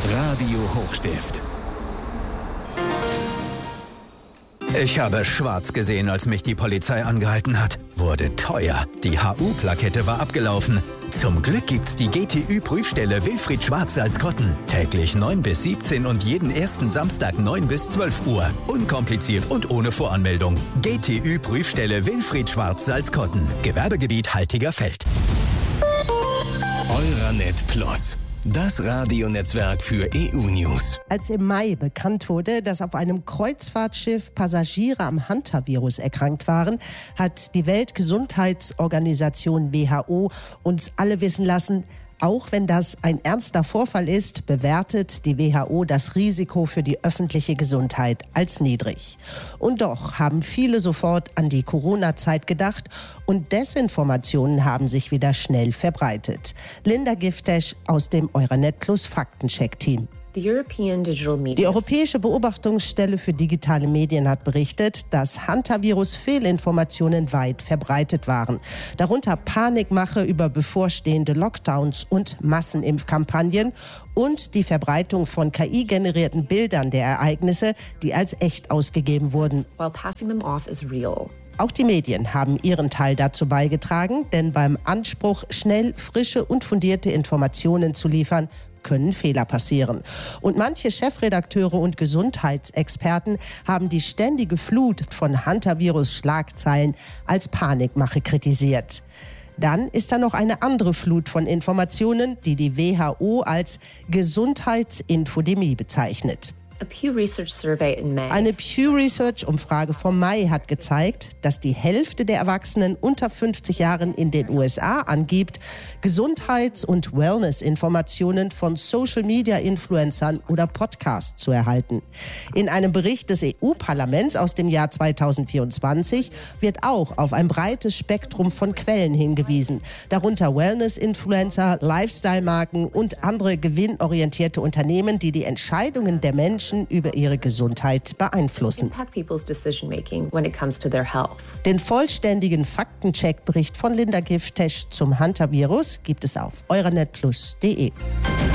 Radio Hochstift. Ich habe schwarz gesehen, als mich die Polizei angehalten hat. Wurde teuer. Die HU-Plakette war abgelaufen. Zum Glück gibt's die GTÜ-Prüfstelle Wilfried Schwarz-Salzkotten. Täglich 9 bis 17 und jeden ersten Samstag 9 bis 12 Uhr. Unkompliziert und ohne Voranmeldung. GTÜ-Prüfstelle Wilfried Schwarz-Salzkotten. Gewerbegebiet Haltigerfeld. Euranet Plus. Das Radionetzwerk für EU-News. Als im Mai bekannt wurde, dass auf einem Kreuzfahrtschiff Passagiere am Hantavirus erkrankt waren, hat die Weltgesundheitsorganisation WHO uns alle wissen lassen, auch wenn das ein ernster Vorfall ist, bewertet die WHO das Risiko für die öffentliche Gesundheit als niedrig. Und doch haben viele sofort an die Corona-Zeit gedacht und Desinformationen haben sich wieder schnell verbreitet. Linda Giftesch aus dem Euranet Plus Faktencheck-Team. Die Europäische Beobachtungsstelle für digitale Medien hat berichtet, dass Hantavirus-Fehlinformationen weit verbreitet waren. Darunter Panikmache über bevorstehende Lockdowns und Massenimpfkampagnen und die Verbreitung von KI-generierten Bildern der Ereignisse, die als echt ausgegeben wurden. Auch die Medien haben ihren Teil dazu beigetragen, denn beim Anspruch, schnell, frische und fundierte Informationen zu liefern, können Fehler passieren. Und manche Chefredakteure und Gesundheitsexperten haben die ständige Flut von Hantavirus-Schlagzeilen als Panikmache kritisiert. Dann ist da noch eine andere Flut von Informationen, die die WHO als Gesundheitsinfodemie bezeichnet. Eine Pew Research-Umfrage vom Mai hat gezeigt, dass die Hälfte der Erwachsenen unter 50 Jahren in den USA angibt, Gesundheits- und Wellness-Informationen von Social-Media-Influencern oder Podcasts zu erhalten. In einem Bericht des EU-Parlaments aus dem Jahr 2024 wird auch auf ein breites Spektrum von Quellen hingewiesen, darunter Wellness-Influencer, Lifestyle-Marken und andere gewinnorientierte Unternehmen, die die Entscheidungen der Menschen über ihre Gesundheit beeinflussen. Den vollständigen Faktencheck-Bericht von Linda Giftesch zum Hantavirus gibt es auf euranetplus.de.